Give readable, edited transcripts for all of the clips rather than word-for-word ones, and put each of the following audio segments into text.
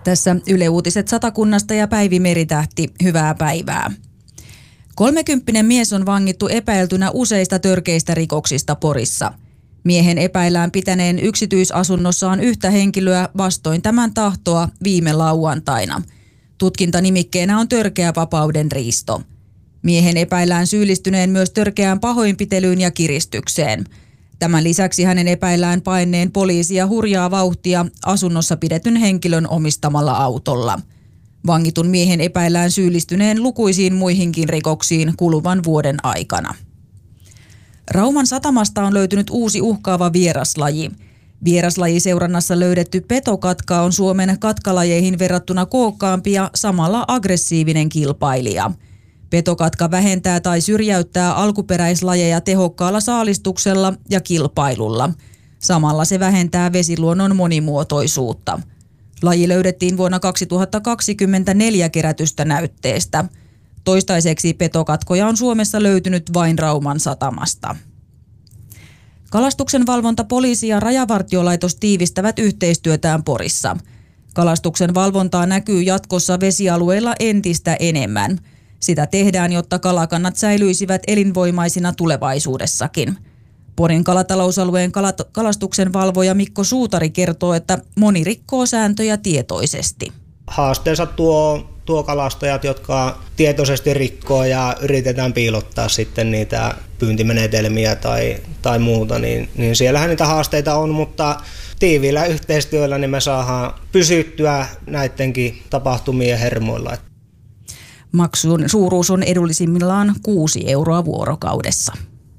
Tässä Yle Uutiset Satakunnasta ja Päivi Meritähti, hyvää päivää. 30 mies on vangittu epäiltynä useista törkeistä rikoksista Porissa. Miehen epäillään pitäneen yksityisasunnossaan yhtä henkilöä vastoin tämän tahtoa viime lauantaina. Tutkintanimikkeenä on törkeä vapauden riisto. Miehen epäillään syyllistyneen myös törkeään pahoinpitelyyn ja kiristykseen. Tämän lisäksi hänen epäillään paenneen poliisia hurjaa vauhtia asunnossa pidetyn henkilön omistamalla autolla. Vangitun miehen epäillään syyllistyneen lukuisiin muihinkin rikoksiin kuluvan vuoden aikana. Rauman satamasta on löytynyt uusi uhkaava vieraslaji. Vieraslajiseurannassa löydetty petokatka on Suomen katkalajeihin verrattuna kookkaampi ja samalla aggressiivinen kilpailija. Petokatka vähentää tai syrjäyttää alkuperäislajeja tehokkaalla saalistuksella ja kilpailulla. Samalla se vähentää vesiluonnon monimuotoisuutta. Laji löydettiin vuonna 2024 kerätystä näytteestä. Toistaiseksi petokatkoja on Suomessa löytynyt vain Rauman satamasta. Kalastuksen valvonta, poliisi ja rajavartiolaitos tiivistävät yhteistyötään Porissa. Kalastuksen valvontaa näkyy jatkossa vesialueilla entistä enemmän. Sitä tehdään, jotta kalakannat säilyisivät elinvoimaisina tulevaisuudessakin. Porin kalatalousalueen kalastuksen valvoja Mikko Suutari kertoo, että moni rikkoo sääntöjä tietoisesti. Haasteensa tuo kalastajat, jotka tietoisesti rikkoo ja yritetään piilottaa sitten niitä pyyntimenetelmiä tai muuta, niin siellähän niitä haasteita on, mutta tiiviillä yhteistyöllä niin me saadaan pysyttyä näidenkin tapahtumien hermoilla. Maksun suuruus on edullisimmillaan 6 euroa vuorokaudessa.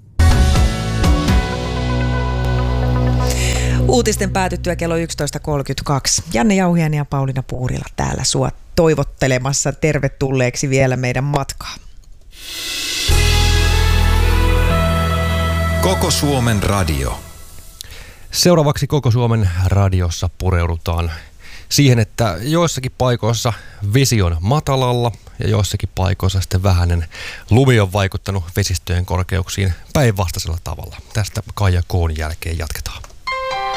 Uutisten päätyttyä kello 11.32. Janne Jauhiainen ja Pauliina Puurila täällä sua toivottelemassa tervetulleeksi vielä meidän matkaan. Koko Suomen radio. Seuraavaksi Koko Suomen radiossa pureudutaan siihen, että joissakin paikoissa vesi on matalalla ja joissakin paikoissa sitten vähäinen lumi on vaikuttanut vesistöjen korkeuksiin päinvastaisella tavalla. Tästä Kaija Koon jälkeen jatketaan.